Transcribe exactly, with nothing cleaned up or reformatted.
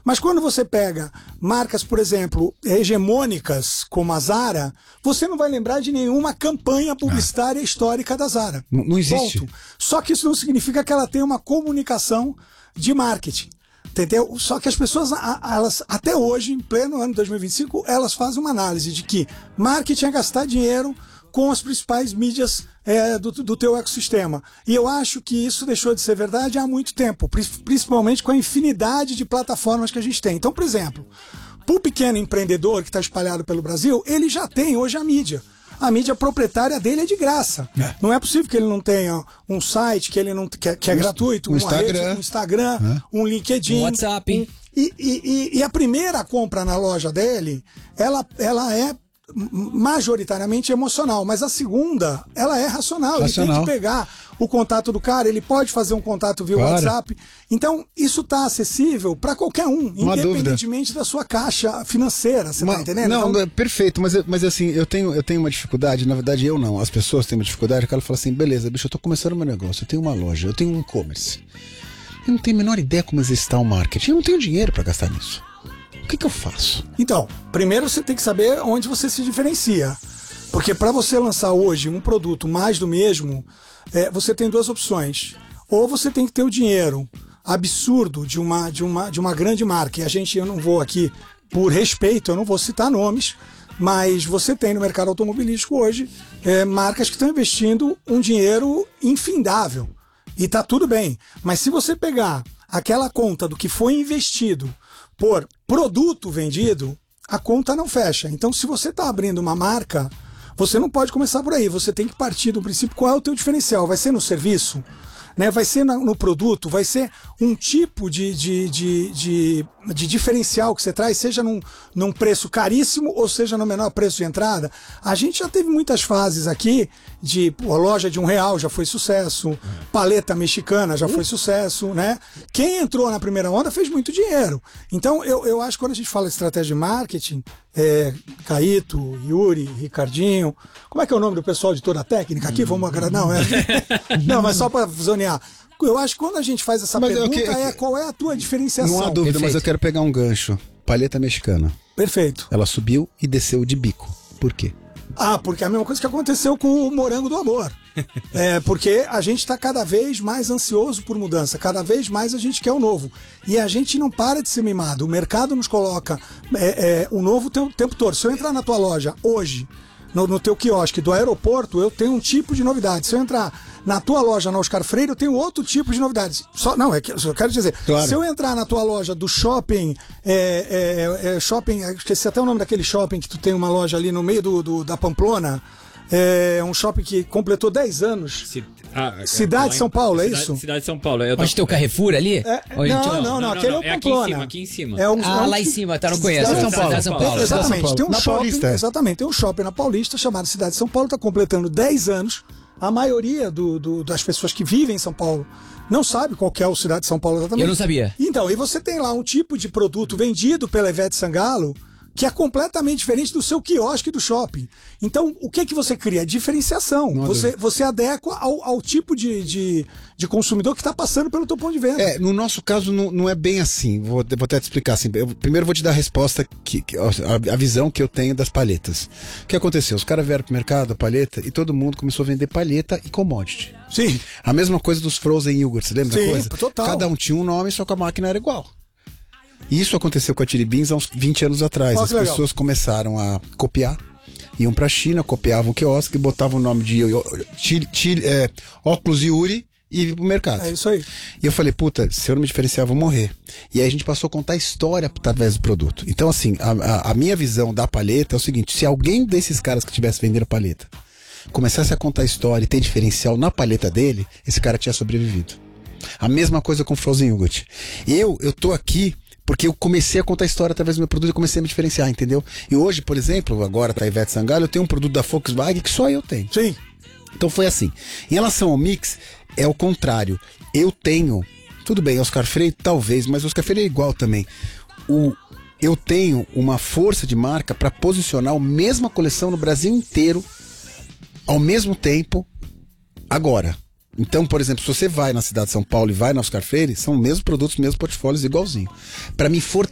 Mas quando você pega marcas, por exemplo, hegemônicas como a Zara, você não vai lembrar de nenhuma campanha publicitária ah. histórica da Zara. Não, não existe. Ponto. Só que isso não significa que ela tenha uma comunicação de marketing. Entendeu? Só que as pessoas, elas, até hoje, em pleno ano de dois mil e vinte e cinco, elas fazem uma análise de que marketing é gastar dinheiro com as principais mídias é, do, do teu ecossistema. E eu acho que isso deixou de ser verdade há muito tempo, principalmente com a infinidade de plataformas que a gente tem. Então, por exemplo, para o pequeno empreendedor que está espalhado pelo Brasil, ele já tem hoje a mídia. A mídia proprietária dele é de graça. É. Não é possível que ele não tenha um site que ele não que é, que é um, gratuito, um uma Instagram, rede, um, Instagram é. um LinkedIn, um WhatsApp. Um, e, e, e a primeira compra na loja dele, ela, ela é majoritariamente emocional, mas a segunda, ela é racional. racional. Ele tem que pegar o contato do cara, ele pode fazer um contato via claro. WhatsApp. Então, isso está acessível para qualquer um, Uma independentemente dúvida. da sua caixa financeira, você uma, tá entendendo? Não, então, perfeito, mas, mas assim, eu tenho, eu tenho uma dificuldade, na verdade eu não, as pessoas têm uma dificuldade, que ela fala assim, beleza, bicho, eu tô começando meu negócio, eu tenho uma loja, eu tenho um e-commerce, eu não tenho a menor ideia como exercitar o marketing, eu não tenho dinheiro para gastar nisso. O que que eu faço? Então, primeiro você tem que saber onde você se diferencia. Porque para você lançar hoje um produto mais do mesmo, é, você tem duas opções. Ou você tem que ter o dinheiro absurdo de uma, de uma, de uma grande marca. E a gente, eu não vou aqui, por respeito, eu não vou citar nomes, mas você tem no mercado automobilístico hoje é, marcas que estão investindo um dinheiro infindável. E tá tudo bem. Mas se você pegar aquela conta do que foi investido por produto vendido, a conta não fecha. Então, se você está abrindo uma marca, você não pode começar por aí. Você tem que partir do princípio qual é o teu diferencial. Vai ser no serviço? Né? Vai ser no produto? Vai ser um tipo de, de, de, de, de diferencial que você traz, seja num, num preço caríssimo ou seja no menor preço de entrada? A gente já teve muitas fases aqui de pô, loja de um real já foi sucesso, paleta mexicana já foi sucesso, né? Quem entrou na primeira onda fez muito dinheiro. Então eu, eu acho que quando a gente fala de estratégia de marketing, é, Caíto, Yuri, Ricardinho, como é que é o nome do pessoal de toda a técnica aqui? Vamos agradar, não, é? Não, mas só para zonear. Eu acho que quando a gente faz essa mas pergunta eu que, é qual é a tua diferenciação. Não há dúvida, Perfeito. Mas eu quero pegar um gancho. Paleta mexicana. Perfeito. Ela subiu e desceu de bico. Por quê? Ah, porque é a mesma coisa que aconteceu com o morango do amor. É, porque a gente está cada vez mais ansioso por mudança, cada vez mais a gente quer o novo. E a gente não para de ser mimado. O mercado nos coloca é, é, o novo o tempo todo. Se eu entrar na tua loja hoje, no, no teu quiosque do aeroporto, eu tenho um tipo de novidade. Se eu entrar na tua loja na Oscar Freire, eu tenho outro tipo de novidades. Só, não, é que eu quero dizer, claro. Se eu entrar na tua loja do shopping, é, é, é, shopping, esqueci até o nome daquele shopping que tu tem uma loja ali no meio do, do, da Pamplona, é um shopping que completou dez anos. C... Ah, Cidade de São Paulo, é cidade, isso? Cidade de São Paulo. Eu Onde tô... tem o Carrefour ali? É, Onde... não, não, não, não, não, aquele não, é o é aqui Pamplona. em cima, aqui em cima. É um, ah, é um... lá em cima, tá, não conheço. Cidade São Paulo. Cidade de São Paulo. Exatamente, tem um na shopping, Paulista. exatamente, tem um shopping na Paulista chamado Cidade de São Paulo, está completando dez anos. A maioria do, do, das pessoas que vivem em São Paulo não sabe qual que é o Cidade de São Paulo exatamente. Eu não sabia. Então, e você tem lá um tipo de produto vendido pela Ivete Sangalo que é completamente diferente do seu quiosque do shopping. Então, o que que você cria? Diferenciação. Você, você adequa ao, ao tipo de, de, de consumidor que está passando pelo teu ponto de venda. É, no nosso caso não, não é bem assim. Vou, vou até te explicar assim. Eu, primeiro vou te dar a resposta, que, que, a, a visão que eu tenho das palhetas. O que aconteceu? Os caras vieram pro mercado, a palheta, e todo mundo começou a vender palheta e commodity. Sim. A mesma coisa dos frozen yogurt, você lembra Sim, da coisa? Total. Cada um tinha um nome, só que a máquina era igual. Isso aconteceu com a Chili Beans há uns vinte anos atrás. Oh, As legal. pessoas começaram a copiar, iam pra China, copiavam o quiosque, botavam o nome de chili, chili, é, óculos Yuri e ia pro mercado. É isso aí. E eu falei, puta, se eu não me diferenciar, eu vou morrer. E aí a gente passou a contar a história através do produto. Então, assim, a, a, a minha visão da palheta é o seguinte: se alguém desses caras que estivesse vendendo a palheta começasse a contar a história e ter diferencial na palheta dele, esse cara tinha sobrevivido. A mesma coisa com Frozen Yogurt. Eu, eu tô aqui porque eu comecei a contar a história através do meu produto e comecei a me diferenciar, entendeu? E hoje, por exemplo, agora tá a Ivete Sangalo, eu tenho um produto da Volkswagen que só eu tenho. Sim. Então foi assim. Em relação ao mix, é o contrário. Eu tenho, tudo bem, Oscar Freire talvez, mas Oscar Freire é igual também. O, eu tenho uma força de marca para posicionar a mesma coleção no Brasil inteiro, ao mesmo tempo, agora. Então, por exemplo, se você vai na cidade de São Paulo e vai na Oscar Freire, são os mesmos produtos, mesmos portfólios, igualzinho. Para me